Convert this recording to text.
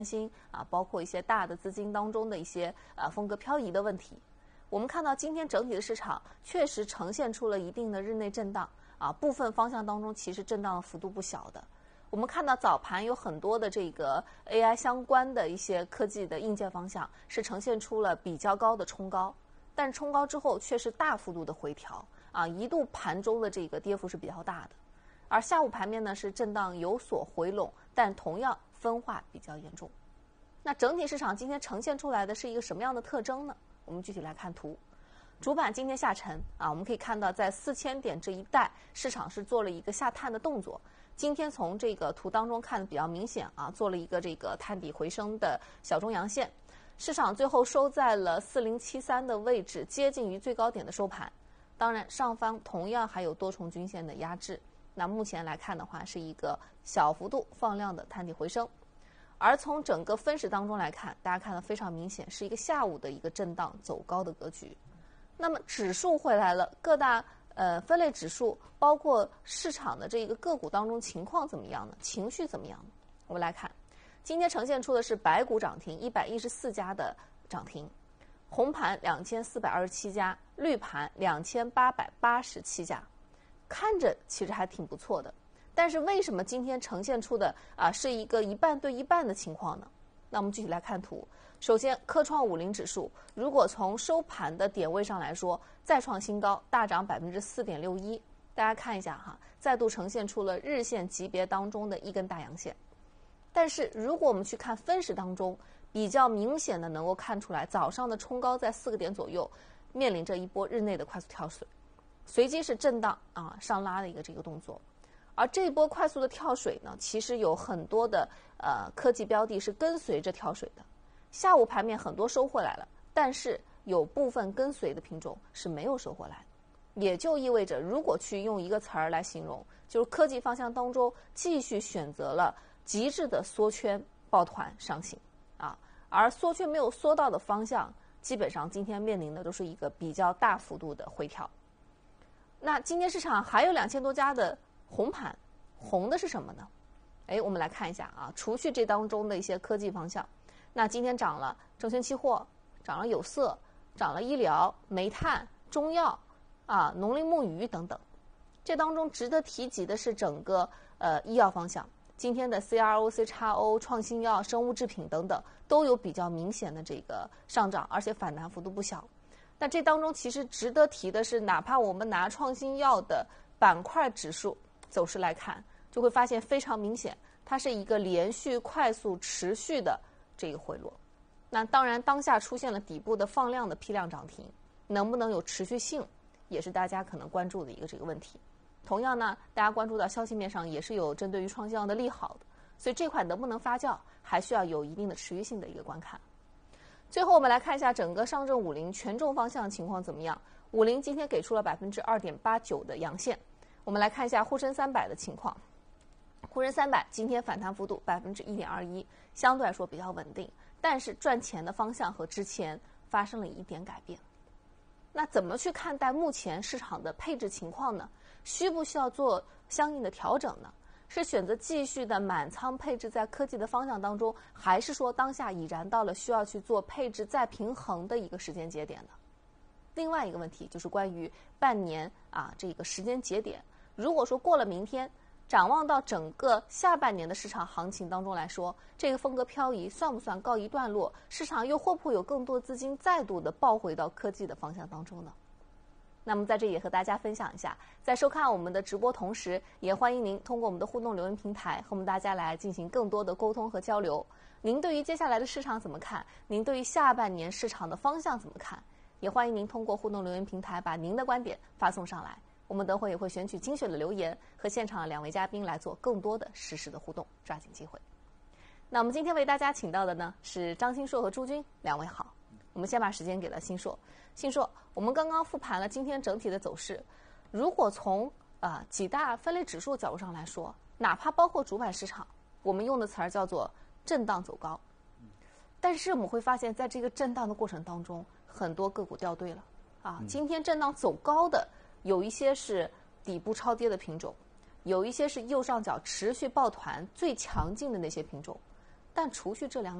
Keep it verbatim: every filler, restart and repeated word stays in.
心啊，包括一些大的资金当中的一些啊风格漂移的问题。我们看到今天整体的市场确实呈现出了一定的日内震荡啊，部分方向当中其实震荡的幅度不小的。我们看到早盘有很多的这个 A I 相关的一些科技的硬件方向是呈现出了比较高的冲高，但是冲高之后却是大幅度的回调啊，一度盘中的这个跌幅是比较大的。而下午盘面呢是震荡有所回笼，但同样分化比较严重。那整体市场今天呈现出来的是一个什么样的特征呢？我们具体来看图。主板今天下沉啊，我们可以看到在四千点这一带，市场是做了一个下探的动作。今天从这个图当中看的比较明显啊，做了一个这个探底回升的小中阳线，市场最后收在了四零七三的位置，接近于最高点的收盘。当然，上方同样还有多重均线的压制。那目前来看的话，是一个小幅度放量的探底回升。而从整个分时当中来看，大家看得非常明显，是一个下午的一个震荡走高的格局。那么指数回来了，各大呃分类指数，包括市场的这个个股当中情况怎么样呢？情绪怎么样呢？我们来看，今天呈现出的是白股涨停一百一十四家的涨停，红盘两千四百二十七家，绿盘两千八百八十七家，看着其实还挺不错的。但是为什么今天呈现出的啊是一个一半对一半的情况呢？那我们具体来看图。首先，科创五零指数如果从收盘的点位上来说，再创新高，大涨百分之四点六一。大家看一下哈，再度呈现出了日线级别当中的一根大阳线。但是如果我们去看分时当中，比较明显的能够看出来，早上的冲高在四个点左右，面临着一波日内的快速跳水，随即是震荡啊上拉的一个这个动作。而这一波快速的跳水呢，其实有很多的呃科技标的是跟随着跳水的。下午盘面很多收回来了，但是有部分跟随的品种是没有收回来，也就意味着，如果去用一个词儿来形容，就是科技方向当中继续选择了极致的缩圈抱团上行啊，而缩圈没有缩到的方向，基本上今天面临的都是一个比较大幅度的回调。那今天市场还有两千多家的红盘，红的是什么呢？哎，我们来看一下啊，除去这当中的一些科技方向，那今天涨了证券期货，涨了有色，涨了医疗、煤炭、中药啊、农林牧渔等等。这当中值得提及的是整个呃医药方向，今天的 C R O、C X O、创新药、生物制品等等都有比较明显的这个上涨，而且反弹幅度不小。但这当中其实值得提的是，哪怕我们拿创新药的板块指数走势来看，就会发现非常明显，它是一个连续快速持续的这个回落。那当然当下出现了底部的放量的批量涨停，能不能有持续性，也是大家可能关注的一个这个问题。同样呢，大家关注到消息面上也是有针对于创新药的利好的，所以这块能不能发酵，还需要有一定的持续性的一个观看。最后我们来看一下整个上证五零权重方向情况怎么样。五零今天给出了百分之二点八九的阳线。我们来看一下沪深三百的情况。沪深三百今天反弹幅度百分之一点二一，相对来说比较稳定，但是赚钱的方向和之前发生了一点改变。那怎么去看待目前市场的配置情况呢？需不需要做相应的调整呢？是选择继续的满仓配置在科技的方向当中，还是说当下已然到了需要去做配置再平衡的一个时间节点呢？另外一个问题就是关于半年啊这个时间节点，如果说过了明天，展望到整个下半年的市场行情当中来说，这个风格漂移算不算告一段落？市场又会不会有更多资金再度的抱回到科技的方向当中呢？那么在这里也和大家分享一下，在收看我们的直播同时，也欢迎您通过我们的互动留言平台和我们大家来进行更多的沟通和交流。您对于接下来的市场怎么看？您对于下半年市场的方向怎么看？也欢迎您通过互动留言平台把您的观点发送上来，我们等会也会选取精选的留言和现场的两位嘉宾来做更多的实时的互动，抓紧机会。那我们今天为大家请到的呢是张新硕和朱军两位好。我们先把时间给了新硕。新硕，我们刚刚复盘了今天整体的走势，如果从啊、呃、几大分类指数角度上来说，哪怕包括主板市场，我们用的词儿叫做震荡走高，但是我们会发现在这个震荡的过程当中，很多个股掉队了啊。今天震荡走高的有一些是底部超跌的品种，有一些是右上角持续抱团最强劲的那些品种， 但除去这两